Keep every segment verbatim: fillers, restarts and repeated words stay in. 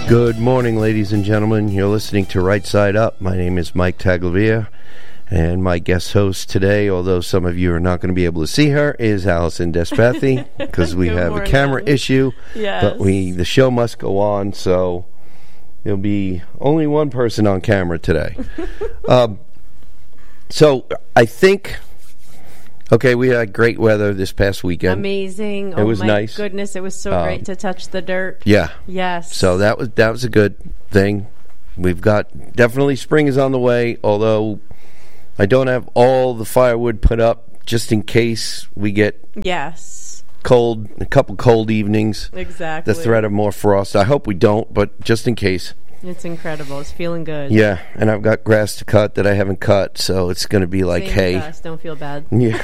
Good morning, ladies and gentlemen. You're listening to Right Side Up. My name is Mike Taglavia, and my guest host today, although some of you are not going to be able to see her, is Allison Despathy, because we have morning. a camera issue. Yes. But we the show must go on, so there'll be only one person on camera today. um, so I think... Okay, we had great weather this past weekend. Amazing. It oh was my nice. Goodness, it was so Um, great to touch the dirt. Yeah. Yes. So that was that was a good thing. We've got definitely spring is on the way, although I don't have all the firewood put up just in case we get Yes. cold, a couple cold evenings. Exactly. The threat of more frost. I hope we don't, but just in case. It's incredible. It's feeling good. Yeah, and I've got grass to cut that I haven't cut, so it's going to be like Same hay. with us. Don't feel bad. Yeah.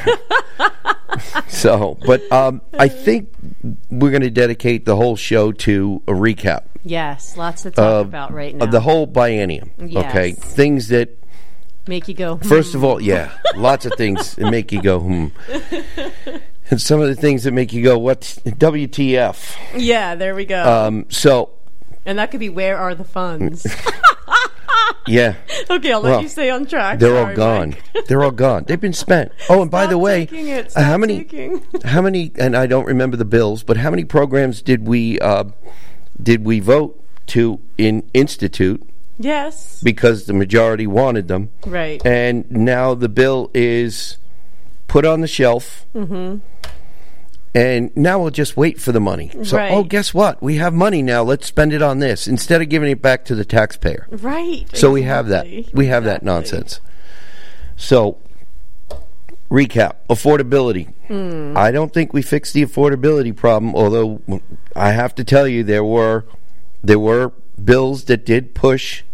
So, but um, I think we're going to dedicate the whole show to a recap. Yes. Lots to talk Uh, about right now. Of the whole biennium. Yes. Okay, things that Make you go. first hmm. of all, yeah, lots of things that make you go hmm, and some of the things that make you go what W T F. Yeah. There we go. Um, so and that could be where are the funds? yeah, Okay, I'll let Well, you stay on track. they're all Sorry, gone. Mike. They're all gone. They've been spent. Oh, and by Stop the way, taking it. uh, Stop how many? taking. How many? And I don't remember the bills, but how many programs did we uh, did we vote to in institute? Yes. Because the majority wanted them. Right. And now the bill is put on the shelf. Mm-hmm. And now we'll just wait for the money. So, Right. oh, guess what? We have money now. Let's spend it on this instead of giving it back to the taxpayer. Right. So we have that. exactly. We have that Exactly. nonsense. So, recap. Affordability. Hmm. I don't think we fixed the affordability problem, although I have to tell you there were there were bills that did push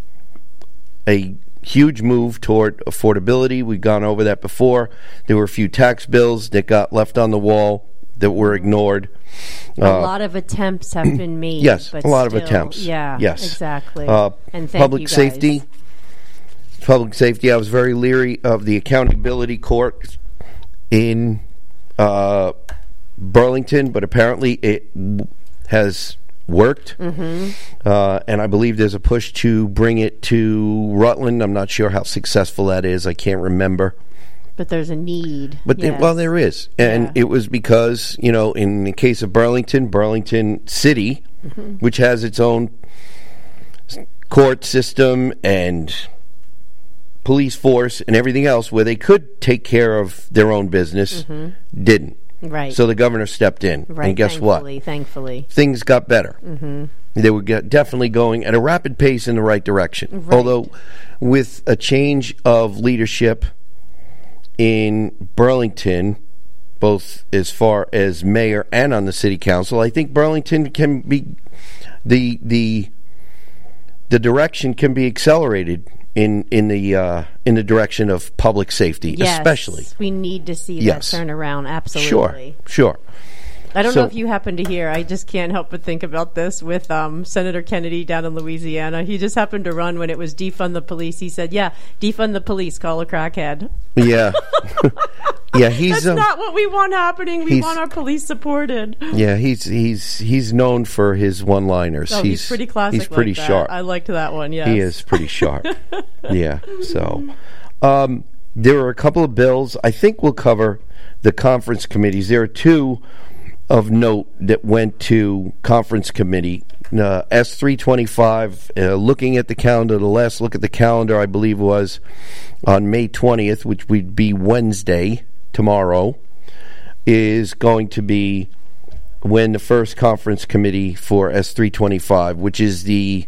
a huge move toward affordability. We've gone over that before. There were a few tax bills that got left on the wall that were ignored. A Uh, lot of attempts have been made. yes, but a lot of still- attempts. Yeah, Yes. exactly. Uh, and thank public you guys. safety. Public safety. I was very leery of the accountability court in uh, Burlington, but apparently it w- has worked. Mm-hmm. Uh, and I believe there's a push to bring it to Rutland. I'm not sure how successful that is. I can't remember. But there's a need. But there, yes. well, there is, and Yeah. it was because, you know, in the case of Burlington, Burlington City, Mm-hmm. which has its own s- court system and police force and everything else, where they could take care of their own business, didn't. Right. So the governor stepped in, right. and guess what? thankfully, Thankfully. Things got better. Mm-hmm. They were get, definitely going at a rapid pace in the right direction. Right. Although, with a change of leadership in Burlington, both as far as mayor and on the city council, I think Burlington can be the the the direction can be accelerated in in the uh, in the direction of public safety, Yes. especially. We need to see Yes. that turnaround. Absolutely. Sure, sure. I don't So- know if you happen to hear. I just can't help but think about this with um, Senator Kennedy down in Louisiana. He just happened to run when it was defund the police. He said, "Yeah, defund the police. Call a crackhead." Yeah, yeah. He's That's um, not what we want happening. We he's- want our police supported. yeah. He's he's he's known for his one-liners. Oh, he's, pretty classic. He's pretty like that. sharp. I liked that one. Yes, He is pretty sharp. Yeah. So, um, there are a couple of bills. I think we'll cover the conference committees. There are two of note that went to conference committee. Uh, S three twenty-five, uh, looking at the calendar, the last look at the calendar, I believe, was on May twentieth, which would be Wednesday, tomorrow, is going to be when the first conference committee for S three twenty-five, which is the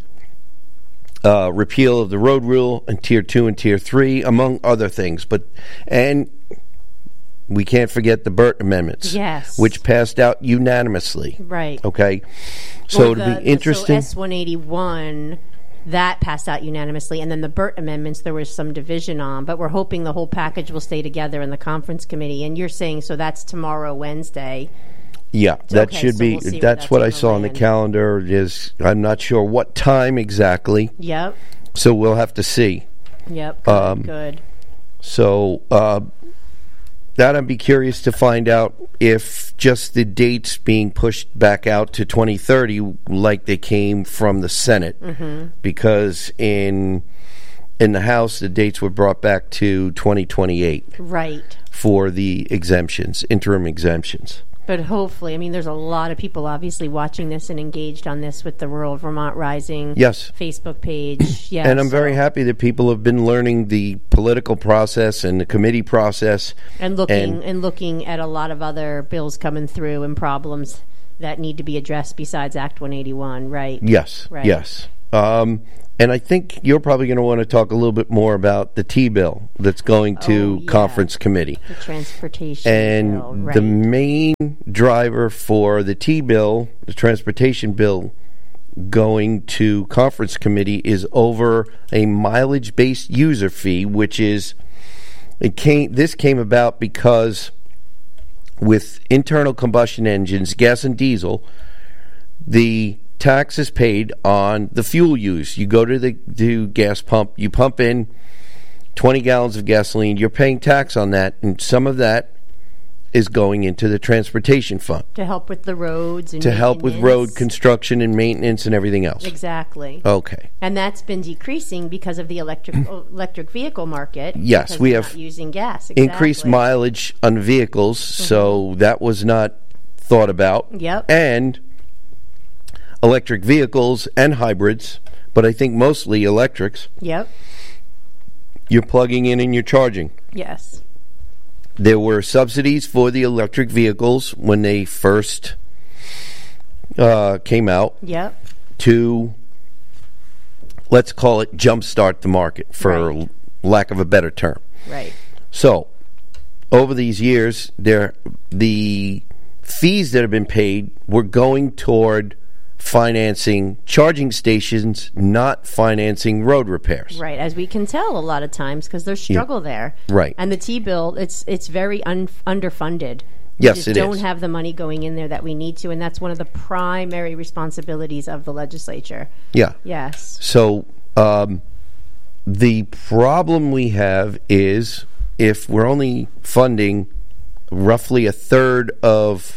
uh, repeal of the road rule and Tier two and Tier three, among other things. But and we can't forget the Burt amendments, Yes. which passed out unanimously. right. Okay, so Well, it'll the- be interesting. So S one eighty-one, that passed out unanimously, and then the Burt amendments there was some division on, but we're hoping the whole package will stay together in the conference committee. And you're saying so that's tomorrow, Wednesday. yeah, that okay, should so be. we'll see where that's that's what I gonna saw on the land. calendar. Is I'm not sure what time exactly, Yep. so we'll have to see. Yep. Good. Um, good. So uh, that I'd be curious to find out if just the dates being pushed back out to twenty thirty like they came from the Senate, mm-hmm. because in in the House the dates were brought back to twenty twenty-eight. Right. For the exemptions, interim exemptions. But hopefully, I mean, there's a lot of people obviously watching this and engaged on this with the Rural Vermont Rising yes. Facebook page. Yes, and I'm so. very happy that people have been learning the political process and the committee process. And looking and, and looking at a lot of other bills coming through and problems that need to be addressed besides Act one eighty-one, right? Yes, right. yes. Um, and I think you're probably going to want to talk a little bit more about the T-bill that's going to oh, yeah. conference committee. The transportation and bill, right. The main driver for the T-bill, the transportation bill, going to conference committee is over a mileage-based user fee, which is it came. This came about because with internal combustion engines, gas and diesel, the tax is paid on the fuel use. You go to the to gas pump, you pump in twenty gallons of gasoline, you're paying tax on that, and some of that is going into the transportation fund. To help with the roads and To help with road construction and maintenance and everything else. Exactly. Okay. And that's been decreasing because of the electric electric vehicle market. Yes, we have not using gas. Exactly. Increased mileage on vehicles, mm-hmm. so that was not thought about. Yep. And electric vehicles and hybrids, but I think mostly electrics. Yep. You're plugging in and you're charging. Yes. There were subsidies for the electric vehicles when they first uh, came out. Yep. To, let's call it, jumpstart the market, for right. lack of a better term. Right. So, over these years, there the fees that have been paid were going toward financing charging stations, not financing road repairs. Right, as we can tell a lot of times because there's struggle yeah. there. Right. And the T-bill, it's it's very un- underfunded. We yes, just it don't is. have the money going in there that we need to, and that's one of the primary responsibilities of the legislature. Yeah. Yes. So um, the problem we have is if we're only funding roughly a third of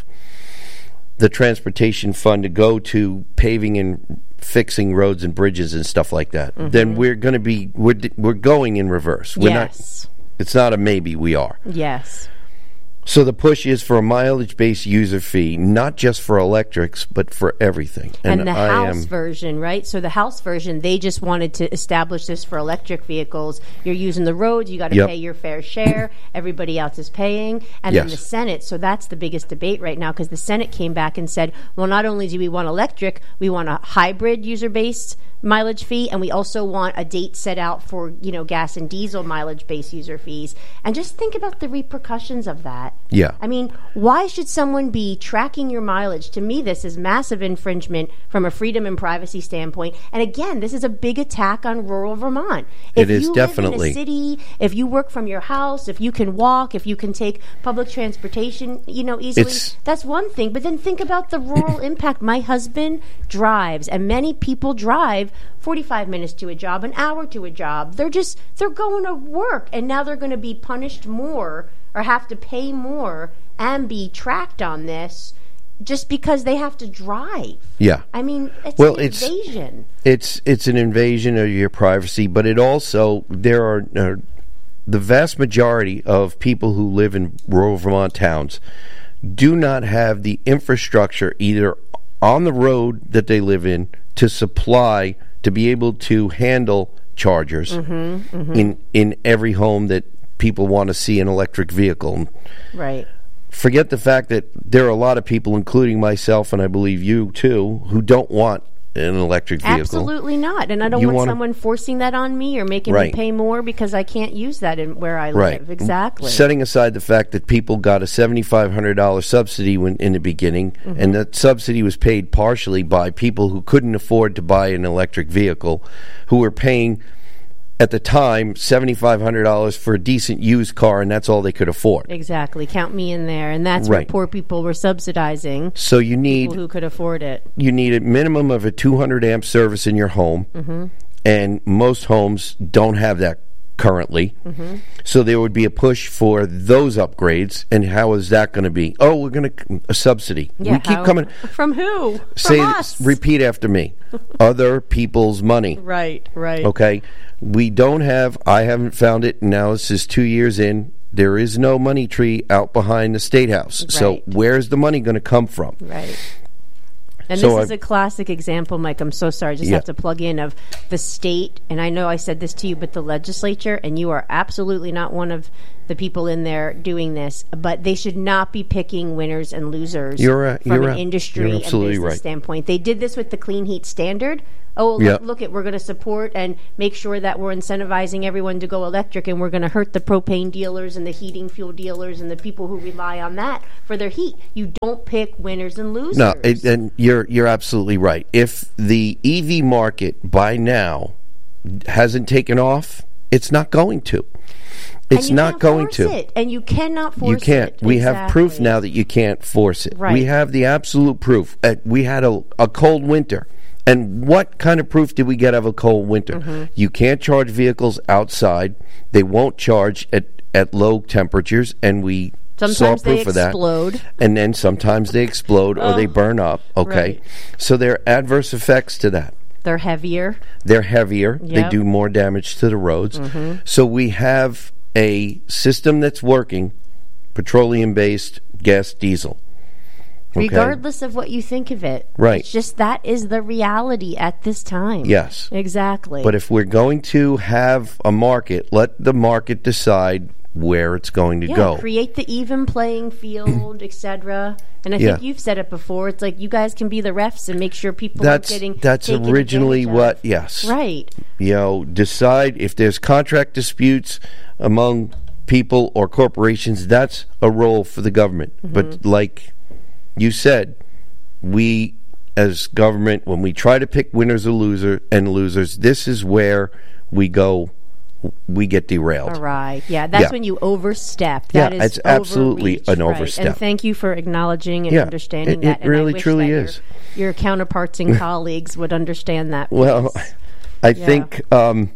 the transportation fund to go to paving and fixing roads and bridges and stuff like that, mm-hmm. then we're going to be we're we're going in reverse. We're yes. not. It's not a maybe. We are. Yes. So the push is for a mileage-based user fee, not just for electrics, but for everything. And, and the I House am, version, right? So the House version, they just wanted to establish this for electric vehicles. You're using the roads, you got to yep. pay your fair share. Everybody else is paying. And yes. then the Senate, so that's the biggest debate right now because the Senate came back and said, well, not only do we want electric, we want a hybrid user-based mileage fee, and we also want a date set out for, you know, gas and diesel mileage-based user fees. And just think about the repercussions of that. Yeah. I mean, why should someone be tracking your mileage? To me, this is massive infringement from a freedom and privacy standpoint. And again, this is a big attack on rural Vermont. If it is you definitely. live in a city, if you work from your house, if you can walk, if you can take public transportation, you know, easily, it's, that's one thing. But then think about the rural impact. My husband drives, and many people drive forty-five minutes to a job, an hour to a job. They're just, they're going to work, and now they're going to be punished more or have to pay more and be tracked on this just because they have to drive. Yeah. I mean, it's well, an it's, invasion. It's it's an invasion of your privacy, but it also, there are, uh, the vast majority of people who live in rural Vermont towns do not have the infrastructure either on the road that they live in to supply, to be able to handle chargers mm-hmm, mm-hmm. in in every home that people want to see an electric vehicle. Right. Forget the fact that there are a lot of people, including myself and I believe you too, who don't want an electric vehicle. Absolutely not. And I don't you want wanna, someone forcing that on me or making right. me pay more because I can't use that in where I right. live. Exactly. Setting aside the fact that people got a seven thousand five hundred dollars subsidy when, in the beginning, mm-hmm. and that subsidy was paid partially by people who couldn't afford to buy an electric vehicle, who were paying, at the time, seven thousand five hundred dollars for a decent used car, and that's all they could afford. Exactly. Count me in there. And that's right. what poor people were subsidizing. So you need... People who could afford it. You need a minimum of a two hundred amp service in your home, mm-hmm. and most homes don't have that currently. Mm-hmm. So there would be a push for those upgrades. And how is that going to be? Oh, we're going to a subsidy. Yeah, we keep how, coming. From who? Say, from us. Repeat after me. Other people's money. Right, right. Okay. We don't have. I haven't found it. Now this is two years in. There is no money tree out behind the State House. Right. So where's the money going to come from? Right. And So this is I- a classic example, Mike. I'm so sorry. I just Yeah. have to plug in of the state. And I know I said this to you, but the legislature, and you are absolutely not one of the people in there doing this, but they should not be picking winners and losers You're, uh, from you're, an uh, industry you're and absolutely business right. standpoint. They did this with the Clean Heat Standard. Oh, look, Yeah. look at, we're going to support and make sure that we're incentivizing everyone to go electric, and we're going to hurt the propane dealers and the heating fuel dealers and the people who rely on that for their heat. You don't pick winners and losers. No, it, and you're you're absolutely right. If the E V market by now hasn't taken off, it's not going to. It's And you not can't going force to. it, and you cannot force You can't. it. We have proof Exactly. now that you can't force it. Right. We have the absolute proof. Uh, we had a, a cold winter. And what kind of proof did we get of a cold winter? Mm-hmm. You can't charge vehicles outside. They won't charge at, at low temperatures, and we Sometimes saw they proof of that. explode. And then sometimes they explode or they Oh, burn up. Okay. right. So there are adverse effects to that. They're heavier. They're heavier. They Yep. do more damage to the roads. Mm-hmm. So we have a system that's working, petroleum-based gas diesel. Okay? Regardless of what you think of it. Right. It's just that is the reality at this time. Yes. Exactly. But if we're going to have a market, let the market decide where it's going to yeah, go. create the even playing field, et cetera. And I Yeah. think you've said it before. It's like you guys can be the refs and make sure people That's aren't getting that's taken originally advantage what. of. Yes. Right. You know, decide if there's contract disputes among people or corporations. That's a role for the government. Mm-hmm. But like you said, we as government, when we try to pick winners or loser and losers, this is where we go. We get derailed. All right. Yeah, that's Yeah. when you overstep. Yeah, That is it's absolutely overreach, an right. overstep. And thank you for acknowledging and Yeah, understanding it- that. it And I really wish truly that is. Your, your counterparts and colleagues would understand that. Well, piece. I Yeah. think um,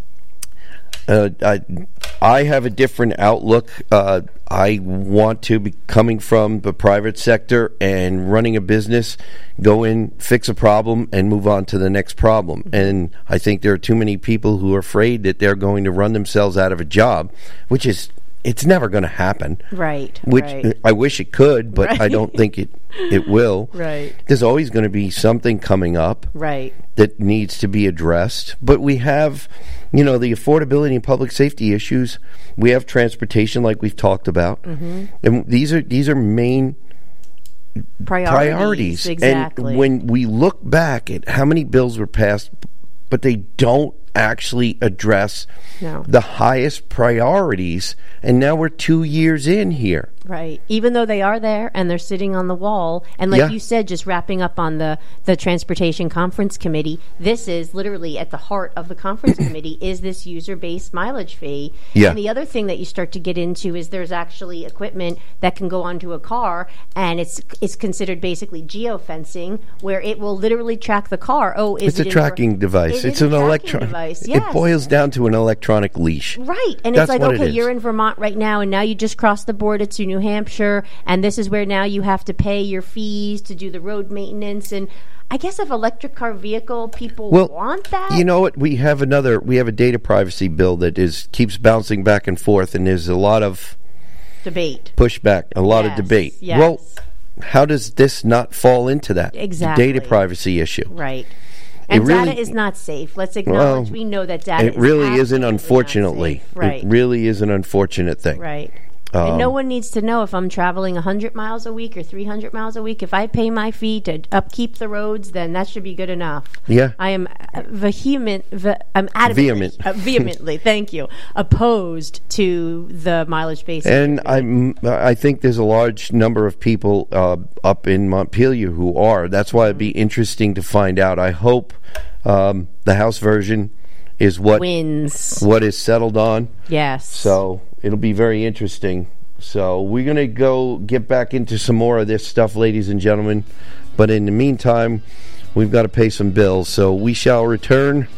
uh, I, I have a different outlook. Uh, I want to be coming from the private sector and running a business, go in, fix a problem, and move on to the next problem. And I think there are too many people who are afraid that they're going to run themselves out of a job, which is it's never going to happen. Right. Which right. I wish it could, but I Right. don't think it it will. Right. There's always going to be something coming up Right. that needs to be addressed. But we have, you know, the affordability and public safety issues. We have transportation, like we've talked about, Mm-hmm. and these are these are main Priorities. priorities. Exactly. And when we look back at how many bills were passed, but they don't actually address No. the highest priorities, and now we're two years in here. Right. Even though they are there and they're sitting on the wall. And like Yeah. you said, just wrapping up on the, the Transportation Conference Committee, this is literally at the heart of the conference committee is this user-based mileage fee. Yeah. And the other thing that you start to get into is there's actually equipment that can go onto a car, and it's it's considered basically geofencing, where it will literally track the car. Oh, is It's it a in tracking for- device. Is it It's a an tracking electronic device? It Yes. boils down to an electronic leash. Right. And That's it's like, what it okay, is. you're in Vermont right now, and now you just crossed the border to New Hampshire, and this is where now you have to pay your fees to do the road maintenance. And I guess if electric car vehicle people Well, want that. You know what? We have another. We have a data privacy bill that is keeps bouncing back and forth, and there's a lot of debate. pushback, a lot Yes, of debate. yes. Well, how does this not fall into that? Exactly. Data privacy issue. Right. And really- data is not safe. Let's acknowledge Well, we know that data It is really isn't, absolutely not unfortunately. safe. Right. It really is an unfortunate thing. Right. Um, and no one needs to know if I'm traveling one hundred miles a week or three hundred miles a week. If I pay my fee to upkeep the roads, then that should be good enough. Yeah. I am uh, vehement, ve- I'm adamantly, Vehement. uh, vehemently, thank you, opposed to the mileage-based. And I'm, I think there's a large number of people uh, up in Montpelier who are. That's why it'd be interesting to find out. I hope um, the House version is what wins. what is settled on. Yes. So it'll be very interesting. So we're going to go get back into some more of this stuff, ladies and gentlemen. But in the meantime, we've got to pay some bills. So we shall return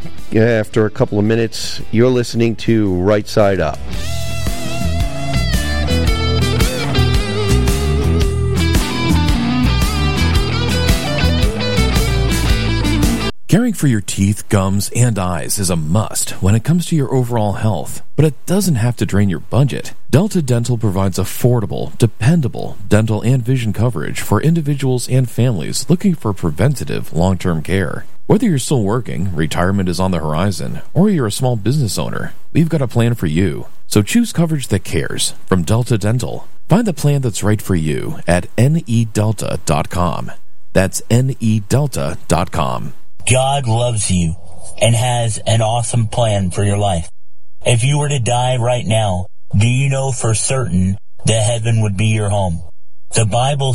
after a couple of minutes. You're listening to Right Side Up. Caring for your teeth, gums, and eyes is a must when it comes to your overall health, but it doesn't have to drain your budget. Delta Dental provides affordable, dependable dental and vision coverage for individuals and families looking for preventative long-term care. Whether you're still working, retirement is on the horizon, or you're a small business owner, we've got a plan for you. So choose coverage that cares from Delta Dental. Find the plan that's right for you at N E delta dot com. That's N E delta dot com. God loves you and has an awesome plan for your life. If you were to die right now, do you know for certain that heaven would be your home? The Bible